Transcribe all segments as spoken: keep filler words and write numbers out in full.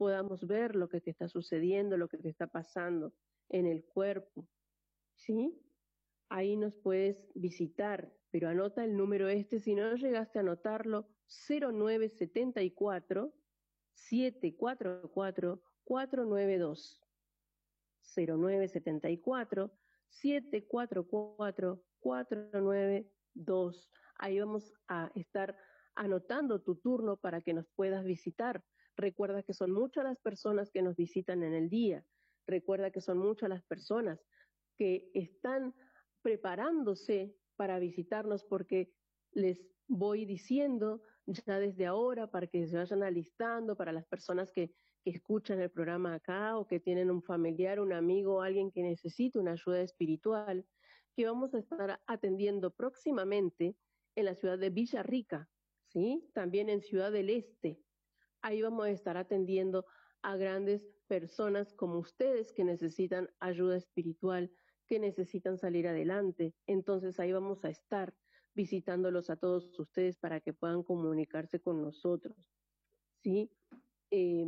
podamos ver lo que te está sucediendo, lo que te está pasando en el cuerpo, ¿sí? Ahí nos puedes visitar, pero anota el número este, si no llegaste a anotarlo, cero nueve siete cuatro, siete cuatro cuatro, cuatro nueve dos. cero nueve siete cuatro, siete cuatro cuatro, cuatro nueve dos. Ahí vamos a estar anotando tu turno para que nos puedas visitar. Recuerda que son muchas las personas que nos visitan en el día. Recuerda que son muchas las personas que están preparándose para visitarnos, porque les voy diciendo ya desde ahora para que se vayan alistando, para las personas que, que escuchan el programa acá o que tienen un familiar, un amigo, alguien que necesite una ayuda espiritual, que vamos a estar atendiendo próximamente en la ciudad de Villarrica, ¿sí? También en Ciudad del Este. Ahí vamos a estar atendiendo a grandes personas como ustedes que necesitan ayuda espiritual, que necesitan salir adelante. Entonces ahí vamos a estar visitándolos a todos ustedes para que puedan comunicarse con nosotros, ¿sí? Eh,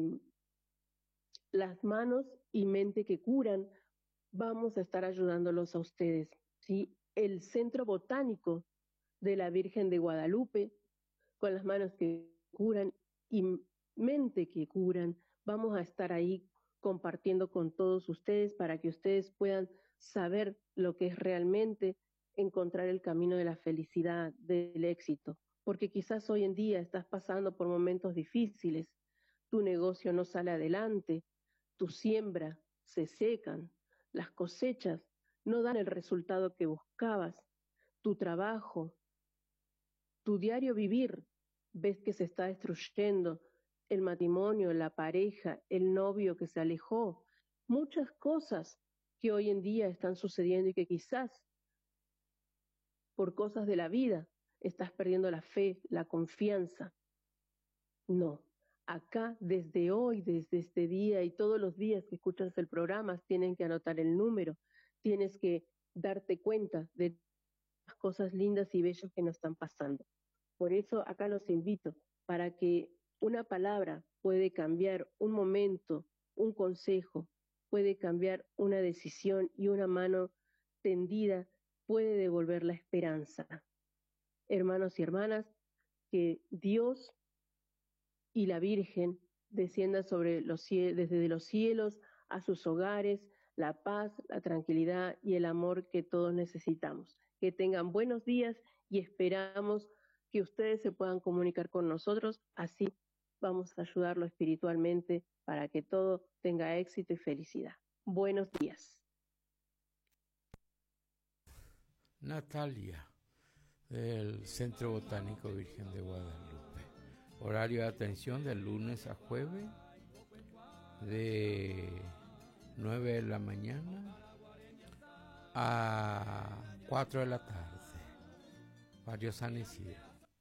las manos y mente que curan, vamos a estar ayudándolos a ustedes, ¿sí? El Centro Botánico de la Virgen de Guadalupe, con las manos que curan y mente que curan, vamos a estar ahí compartiendo con todos ustedes para que ustedes puedan saber lo que es realmente encontrar el camino de la felicidad, del éxito, porque quizás hoy en día estás pasando por momentos difíciles, tu negocio no sale adelante, tu siembra se secan, las cosechas no dan el resultado que buscabas, tu trabajo, tu diario vivir, ves que se está destruyendo, el matrimonio, la pareja, el novio que se alejó, muchas cosas que hoy en día están sucediendo y que quizás por cosas de la vida estás perdiendo la fe, la confianza. No, acá desde hoy, desde este día y todos los días que escuchas el programa, tienen que anotar el número, tienes que darte cuenta de las cosas lindas y bellas que nos están pasando. Por eso acá los invito, para que una palabra puede cambiar un momento, un consejo, puede cambiar una decisión y una mano tendida puede devolver la esperanza. Hermanos y hermanas, que Dios y la Virgen descienda sobre los cielos, desde los cielos a sus hogares, la paz, la tranquilidad y el amor que todos necesitamos. Que tengan buenos días y esperamos que ustedes se puedan comunicar con nosotros, así vamos a ayudarlo espiritualmente para que todo tenga éxito y felicidad. Buenos días. Natalia, del Centro Botánico Virgen de Guadalupe. Horario de atención de lunes a jueves, de nueve de la mañana a cuatro de la tarde. Barrio San Isidro.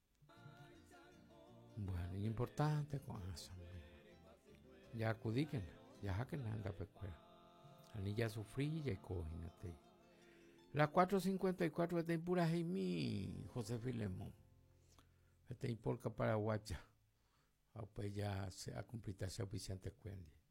Bueno, importante con eso. Ya acudí que ya que anda pecuera. Anilla sufrí y cojínate. Las cuatro cincuenta y cuatro de pura Jaime José Filemón. Este es por Paraguaya. Pues ya se ha cumplido ese oficiante cuende.